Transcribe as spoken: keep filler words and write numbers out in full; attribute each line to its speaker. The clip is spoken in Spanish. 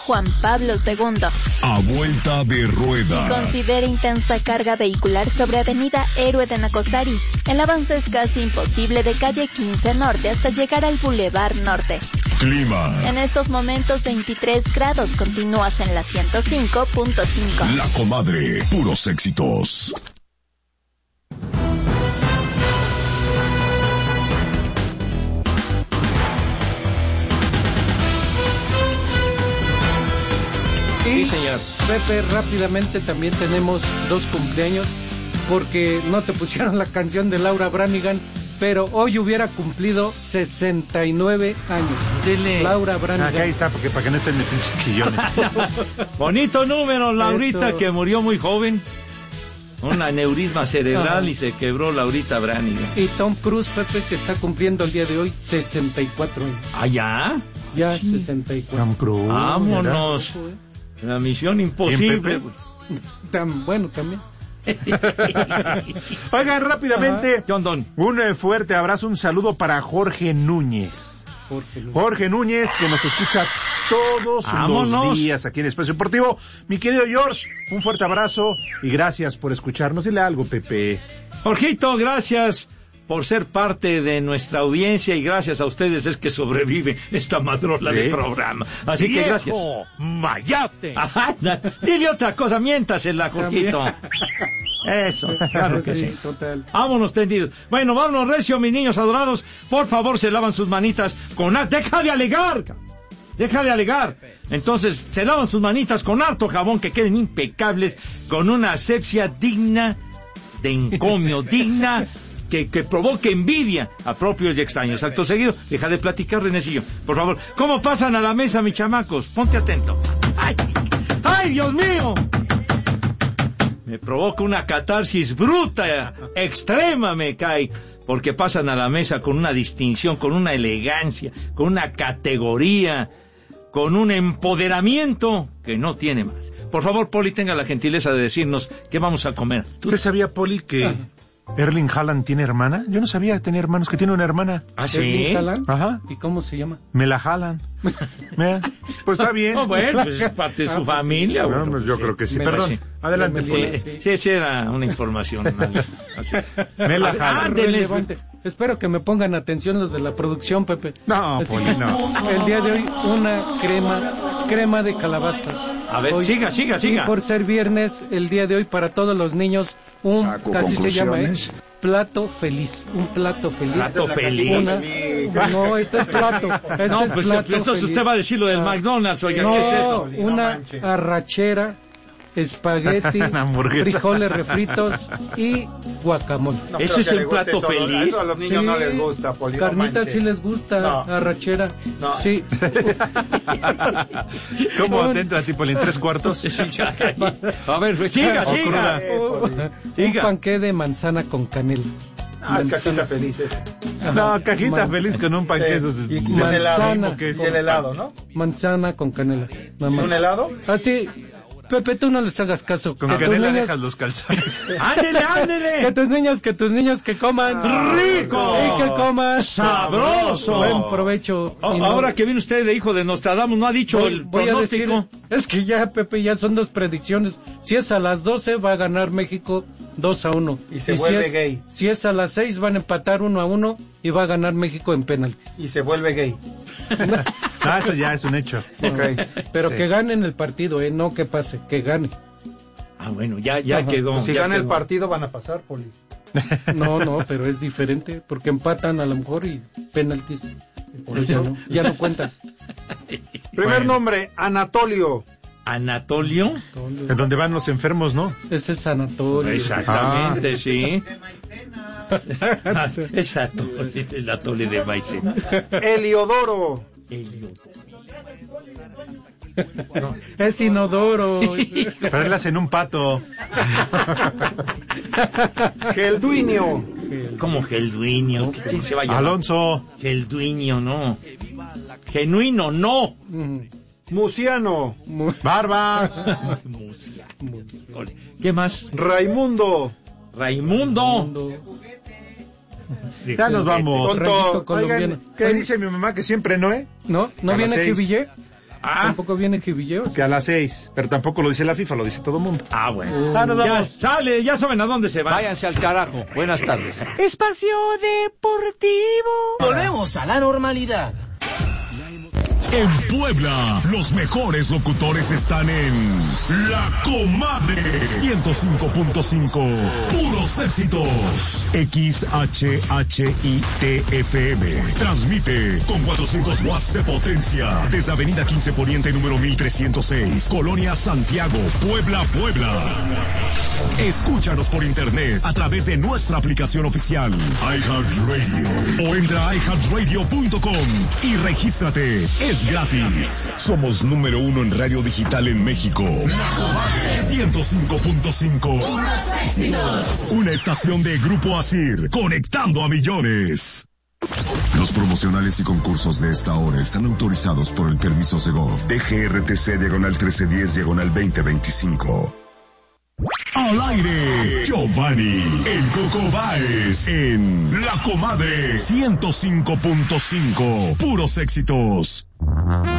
Speaker 1: Juan Pablo segundo.
Speaker 2: A vuelta de rueda.
Speaker 1: Y considera intensa carga vehicular sobre avenida Héroe de Nacosari. El avance es casi imposible de calle quince Norte hasta llegar al Boulevard Norte.
Speaker 2: Clima.
Speaker 1: En estos momentos veintitrés grados, continúas en la ciento cinco punto cinco.
Speaker 2: La Comadre, puros éxitos.
Speaker 3: Sí, señor. Pepe, rápidamente también tenemos dos cumpleaños, porque no te pusieron la canción de Laura Branigan, pero hoy hubiera cumplido sesenta y nueve años.
Speaker 4: Dile.
Speaker 3: Laura Branigan.
Speaker 4: Acá está, porque para que no estén metidos chillones.
Speaker 5: Bonito número, Laurita,
Speaker 3: Eso.
Speaker 5: que murió muy joven. Un aneurisma cerebral. Ajá. Y se quebró Laurita Branigan.
Speaker 3: Y Tom Cruise, Pepe, que está cumpliendo el día de hoy sesenta y cuatro años.
Speaker 5: ¿Ah, ya?
Speaker 3: Ya, sí. sesenta y cuatro.
Speaker 4: Tom Cruise.
Speaker 5: Vámonos. La misión imposible.
Speaker 3: Tan bueno también.
Speaker 4: Oigan, rápidamente,
Speaker 5: John Don.
Speaker 4: Un eh, fuerte abrazo, un saludo para Jorge Núñez.
Speaker 3: Jorge Núñez.
Speaker 4: Jorge Núñez, que nos escucha todos
Speaker 5: Vámonos.
Speaker 4: los días aquí en Espacio Deportivo. Mi querido George, un fuerte abrazo y gracias por escucharnos. Dile algo, Pepe.
Speaker 5: Jorgito, gracias por ser parte de nuestra audiencia y gracias a ustedes es que sobrevive esta madrola
Speaker 4: ¿Sí?
Speaker 5: de programa. Así
Speaker 4: ¡Viejo
Speaker 5: que gracias.
Speaker 4: mayate!
Speaker 5: Ajá, dile otra cosa, miéntasela, Jorgito. Eso, claro que sí.
Speaker 3: sí. Total.
Speaker 5: Vámonos tendidos. Bueno, vámonos recio, mis niños adorados. Por favor, se lavan sus manitas con... a- ¡Deja de alegar! Deja de alegar. Entonces, se lavan sus manitas con harto jabón, que queden impecables, con una asepsia digna de encomio, digna... Que, que provoque envidia a propios y extraños. Acto seguido, deja de platicar, Renecillo. Por favor, ¿cómo pasan a la mesa, mis chamacos? Ponte atento. ¡Ay! ¡Ay, Dios mío! Me provoca una catarsis bruta, extrema me cae, porque pasan a la mesa con una distinción, con una elegancia, con una categoría, con un empoderamiento que no tiene más. Por favor, Poli, tenga la gentileza de decirnos qué vamos a comer.
Speaker 4: ¿Usted sabía, Poli, que Erling Haaland tiene hermana? Yo no sabía que tenía hermanos, que tiene una hermana.
Speaker 5: ¿Ah,
Speaker 3: ¿Erling Haaland?
Speaker 4: Ajá.
Speaker 3: ¿Y cómo se llama?
Speaker 4: Me la jalan. Mira, pues está bien.
Speaker 5: No, bueno, pues es parte de su
Speaker 3: Ah, pues
Speaker 5: familia.
Speaker 3: sí.
Speaker 4: No,
Speaker 5: bueno,
Speaker 4: pues yo
Speaker 5: sí.
Speaker 4: creo que sí.
Speaker 3: Me
Speaker 4: Perdón.
Speaker 5: sí.
Speaker 4: Adelante,
Speaker 3: Me-
Speaker 4: Poli.
Speaker 3: me-
Speaker 5: Sí, sí, sí, era una información. así.
Speaker 4: Me la
Speaker 5: Ah,
Speaker 4: jalan.
Speaker 5: ándele.
Speaker 3: Relevante. Espero que me pongan atención los de la producción, Pepe.
Speaker 4: No,
Speaker 3: Así
Speaker 4: Poli,
Speaker 3: que,
Speaker 4: no.
Speaker 3: El día de hoy, una crema, crema de calabaza.
Speaker 5: A ver,
Speaker 3: Hoy-
Speaker 5: siga, siga, siga.
Speaker 3: Y por ser viernes, el día de hoy, para todos los niños, un,
Speaker 2: Saco
Speaker 3: casi se llama, ¿eh?
Speaker 2: conclusiones.
Speaker 3: Plato feliz. Un plato feliz.
Speaker 5: Plato feliz.
Speaker 3: Una- no, este es plato. Este
Speaker 5: No,
Speaker 3: es
Speaker 5: pues
Speaker 3: plato
Speaker 5: entonces
Speaker 3: feliz.
Speaker 5: usted va a decir lo del
Speaker 3: Ah,
Speaker 5: McDonald's, oiga,
Speaker 3: no,
Speaker 5: ¿qué es eso?
Speaker 3: una arrachera, espagueti,
Speaker 4: Hamburguesa.
Speaker 3: frijoles refritos y guacamole.
Speaker 6: No
Speaker 5: ¿Ese
Speaker 6: creo
Speaker 5: es
Speaker 6: que
Speaker 5: el
Speaker 6: le guste
Speaker 5: plato
Speaker 6: solo.
Speaker 5: feliz?
Speaker 6: Eso a los niños
Speaker 3: Sí.
Speaker 6: no les gusta, Poli. no
Speaker 3: Carnita
Speaker 6: manches.
Speaker 3: sí les gusta,
Speaker 6: No.
Speaker 3: arrachera.
Speaker 6: No.
Speaker 3: Sí.
Speaker 4: ¿Cómo te entra, tipo, en tres cuartos?
Speaker 5: Sí, ya. A ver, pues, siga,
Speaker 4: O
Speaker 5: siga.
Speaker 4: cruda.
Speaker 6: Eh, Poli.
Speaker 3: Un
Speaker 5: Siga.
Speaker 3: panqué de manzana con canela.
Speaker 6: Ah, es cajita feliz. eh.
Speaker 4: No, cajita
Speaker 3: Man-
Speaker 4: feliz con un panqué.
Speaker 6: Sí.
Speaker 4: esos de-
Speaker 6: Y
Speaker 4: de-
Speaker 6: un helado.
Speaker 3: manzana.
Speaker 4: que es-
Speaker 6: Y el helado, ¿no?
Speaker 3: Manzana con canela. Nada más.
Speaker 6: ¿Un helado?
Speaker 3: Así. Pepe, tú no les hagas caso.
Speaker 4: Con
Speaker 3: Que tus
Speaker 4: canela
Speaker 3: niños-
Speaker 4: dejas los calzones.
Speaker 5: ¡Ándele,
Speaker 3: Que
Speaker 5: ándele!
Speaker 3: tus niños, que tus niños que coman.
Speaker 5: ¡Rico!
Speaker 3: Y que coman.
Speaker 5: ¡Sabroso!
Speaker 3: Buen provecho.
Speaker 5: A-
Speaker 3: Y no-
Speaker 5: Ahora que viene usted de hijo de Nostradamus, no ha dicho
Speaker 3: voy,
Speaker 5: el
Speaker 3: voy a decir,
Speaker 5: pronóstico.
Speaker 3: es que ya, Pepe, ya son dos predicciones. Si es a las doce, va a ganar México dos a uno.
Speaker 6: Y se
Speaker 3: si
Speaker 6: vuelve
Speaker 3: es,
Speaker 6: gay.
Speaker 3: Si es a las seis, van a empatar uno a uno y va a ganar México en penaltis.
Speaker 6: Y se vuelve gay.
Speaker 4: Ah, eso ya es un hecho.
Speaker 6: Ok.
Speaker 3: Pero
Speaker 4: Sí.
Speaker 3: que gane el partido, ¿eh? No que pase, que gane.
Speaker 5: Ah, bueno, ya, ya
Speaker 3: Ajá.
Speaker 5: quedó.
Speaker 6: Si
Speaker 5: ya
Speaker 6: gana el
Speaker 5: quedó.
Speaker 6: partido van a pasar, Poli.
Speaker 3: No, no, pero es diferente, porque empatan a lo mejor y penaltis. Por eso ya no, ya no cuentan.
Speaker 6: Primer
Speaker 4: Bueno.
Speaker 6: nombre, Anatolio.
Speaker 5: Anatolio.
Speaker 4: Es donde van los enfermos, ¿no?
Speaker 3: Ese es sanatorio.
Speaker 5: Exactamente, sí. Exacto, el atole de maicena.
Speaker 6: Eliodoro.
Speaker 3: Es inodoro.
Speaker 4: Pero él hacen un pato.
Speaker 6: Gelduinio.
Speaker 5: Como Gelduinio. ¿Quién se va a llamar?
Speaker 4: Alonso.
Speaker 5: Gelduinio, no. Genuino, no.
Speaker 3: Mm,
Speaker 6: Musiano.
Speaker 3: mu-
Speaker 4: Barbas.
Speaker 5: Musia. Híjole. ¿Qué más?
Speaker 6: Raimundo.
Speaker 5: Raimundo.
Speaker 3: mundo.
Speaker 4: Ya nos vamos.
Speaker 6: Tonto.
Speaker 3: Rayito
Speaker 6: Oigan,
Speaker 3: colombiano.
Speaker 4: ¿Qué dice mi mamá que siempre no, eh?
Speaker 3: ¿No? ¿No
Speaker 4: A las
Speaker 3: viene
Speaker 4: seis.
Speaker 3: Jivillé?
Speaker 5: Ah.
Speaker 3: Tampoco viene que Villeos.
Speaker 4: Que a las seis. Pero tampoco lo dice la FIFA, lo dice todo el mundo.
Speaker 5: Ah, bueno.
Speaker 4: Ah, nos
Speaker 5: Ya
Speaker 4: vamos.
Speaker 5: sale, ya saben a dónde se van.
Speaker 7: Váyanse al carajo. Buenas tardes.
Speaker 8: Espacio Deportivo.
Speaker 9: Volvemos a la normalidad.
Speaker 2: En Puebla, los mejores locutores están en La Comadre ciento cinco punto cinco. Puros éxitos. X H H I T F M. Transmite con cuatrocientos watts de potencia desde Avenida quince Poniente número mil trescientos seis, Colonia Santiago, Puebla, Puebla. Escúchanos por internet a través de nuestra aplicación oficial iHeartRadio o entra a i heart radio punto com y regístrate. Es gratis. Somos número uno en radio digital en México. ciento cinco punto cinco. Una estación de Grupo Asir, conectando a millones. Los promocionales y concursos de esta hora están autorizados por el permiso Segov D G R T C diagonal trece diez diagonal veinte veinticinco. Al aire, Giovanni, el Coco Báez, en La Comadre ciento cinco punto cinco. Puros éxitos.